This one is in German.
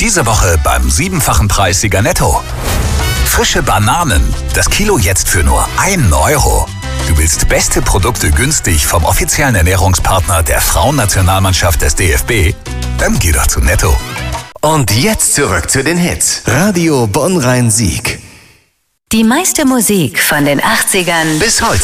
Diese Woche beim 7-fachen Preissieger Netto. Frische Bananen, das Kilo jetzt für nur 1 Euro. Du willst beste Produkte günstig vom offiziellen Ernährungspartner der Frauennationalmannschaft des DFB? Dann geh doch zu Netto. Und jetzt zurück zu den Hits. Radio Bonn-Rhein-Sieg. Die meiste Musik von den 80ern Bis heute.